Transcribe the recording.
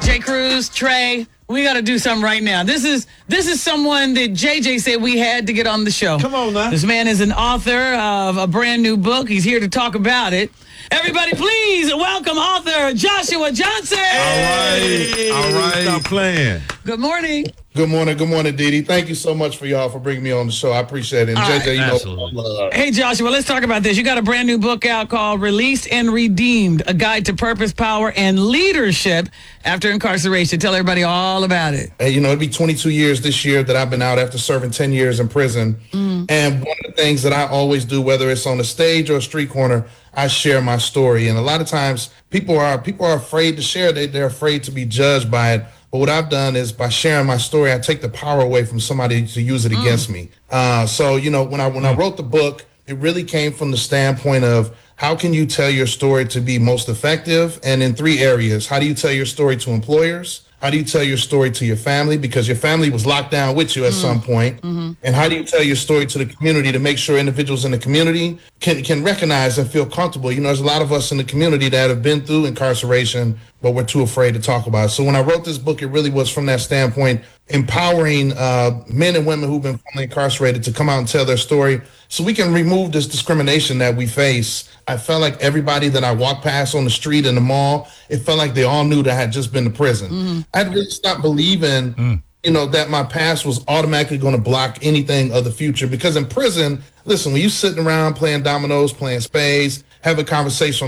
J. Cruz, Trey, we got to do something right now. This is someone that JJ said we had to get on the show. Come on now. This man is an author of a brand new book. He's here to talk about it. Everybody, please welcome author Joshua Johnson. All right. Stop playing. Good morning. Good morning, Didi. Thank you so much for y'all for bringing me on the show. I appreciate it. And JJ, Absolutely. Hey, Joshua, let's talk about this. You got a brand new book out called Released and Redeemed, A Guide to Purpose, Power, and Leadership After Incarceration. Tell everybody all about it. Hey, it'll be 22 years this year that I've been out after serving 10 years in prison. And one of the things that I always do, whether it's on a stage or a street corner, I share my story. And a lot of times people are afraid to share. They're afraid to be judged by it. But what I've done is by sharing my story, I take the power away from somebody to use it against me. So, when I wrote the book, it really came from the standpoint of how can you tell your story to be most effective? And in 3 areas. How do you tell your story to employers? How do you tell your story to your family? Because your family was locked down with you at some point. And how do you tell your story to the community to make sure individuals in the community can recognize and feel comfortable? There's a lot of us in the community that have been through incarceration, but we're too afraid to talk about it. So when I wrote this book, it really was from that standpoint, empowering men and women who've been formerly incarcerated to come out and tell their story so we can remove this discrimination that we face. I felt like everybody that I walked past on the street in the mall, it felt like they all knew that I had just been to prison. I had really stopped believing, that my past was automatically going to block anything of the future. Because in prison, listen, when you're sitting around playing dominoes, playing spades, having a conversation